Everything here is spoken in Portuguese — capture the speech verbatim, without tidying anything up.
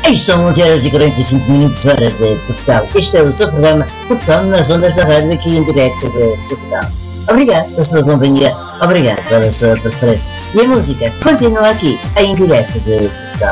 Isto são onze horas e quarenta e cinco minutos, horas de Portugal. Este é o seu programa Portugal nas ondas da rádio aqui em direto de Portugal. Obrigado pela sua companhia, obrigado pela sua preferência. E a música continua aqui em direto de Portugal.